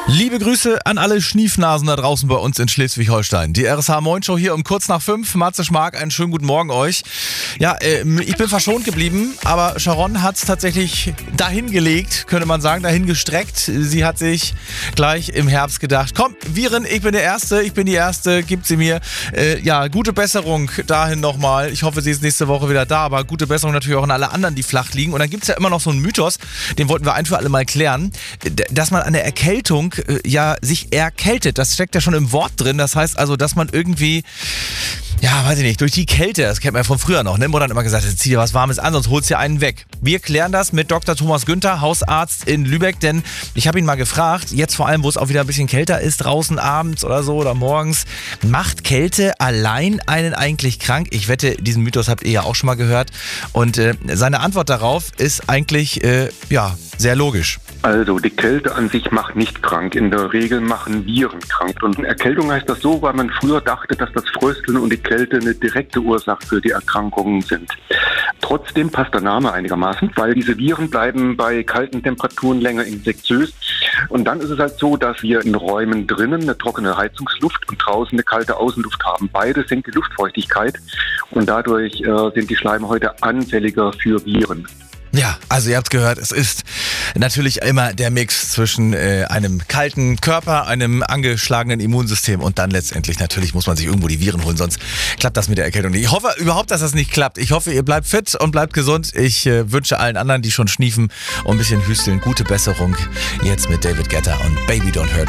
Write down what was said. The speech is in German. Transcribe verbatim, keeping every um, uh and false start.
Liebe Grüße an alle Schniefnasen da draußen bei uns in Schleswig-Holstein. Die R S H Moin Show hier um kurz nach fünf. Matze Schmark, einen schönen guten Morgen euch. Ja, äh, ich bin verschont geblieben, aber Sharon hat es tatsächlich dahin gelegt, könnte man sagen, dahin gestreckt. Sie hat sich gleich im Herbst gedacht, komm, Viren, ich bin der Erste, ich bin die Erste, gibt sie mir. Äh, ja, gute Besserung dahin nochmal. Ich hoffe, sie ist nächste Woche wieder da, aber gute Besserung natürlich auch an alle anderen, die flach liegen. Und dann gibt es ja immer noch so einen Mythos, den wollten wir ein für alle mal klären, dass man an der Erkältung ja sich erkältet. Das steckt ja schon im Wort drin. Das heißt also, dass man irgendwie, ja, weiß ich nicht, durch die Kälte, das kennt man ja von früher noch, ne? Mutter hat immer gesagt, zieh dir was Warmes an, sonst holst du dir einen weg. Wir klären das mit Doktor Thomas Günther, Hausarzt in Lübeck, denn ich habe ihn mal gefragt, jetzt vor allem, wo es auch wieder ein bisschen kälter ist, draußen abends oder so oder morgens, macht Kälte allein einen eigentlich krank? Ich wette, diesen Mythos habt ihr ja auch schon mal gehört. Und äh, seine Antwort darauf ist eigentlich, äh, ja, sehr logisch. Also, die Kälte an sich macht nicht krank. In der Regel machen Viren krank. Und Erkältung heißt das so, weil man früher dachte, dass das Frösteln und die Kälte eine direkte Ursache für die Erkrankungen sind. Trotzdem passt der Name einigermaßen, weil diese Viren bleiben bei kalten Temperaturen länger infektiös. Und dann ist es halt so, dass wir in Räumen drinnen eine trockene Heizungsluft und draußen eine kalte Außenluft haben. Beides senkt die Luftfeuchtigkeit und dadurch äh, sind die Schleimhäute anfälliger für Viren. Ja, also ihr habt gehört, es ist natürlich immer der Mix zwischen äh, einem kalten Körper, einem angeschlagenen Immunsystem und dann letztendlich natürlich muss man sich irgendwo die Viren holen, sonst klappt das mit der Erkältung nicht. Ich hoffe überhaupt, dass das nicht klappt. Ich hoffe, ihr bleibt fit und bleibt gesund. Ich äh, wünsche allen anderen, die schon schniefen und ein bisschen hüsteln, gute Besserung. Jetzt mit David Guetta und Baby Don't Hurt.